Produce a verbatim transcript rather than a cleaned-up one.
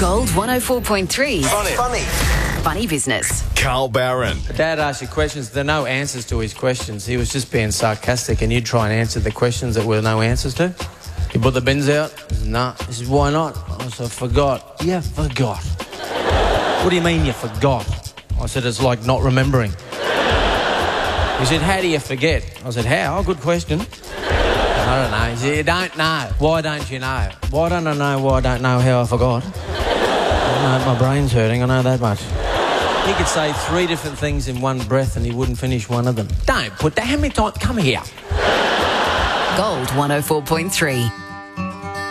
Gold one oh four point three. Funny. Funny. Funny business. Carl Barron. Dad asked you questions. There are no answers to his questions. He was just being sarcastic, and you'd try and answer the questions that were no answers to. You put the bins out? He said, no. He said, why not? I said, forgot. Yeah, forgot. What do you mean you forgot? I said, it's like not remembering. He said, how do you forget? I said, how? Oh, good question. I don't know. He said, you don't know. Why don't you know? Why don't I know why I don't know how I forgot? I know my brain's hurting, I know that much. He could say three different things in one breath and he wouldn't finish one of them. Don't put that. How many times? Come here. Gold one oh four point three.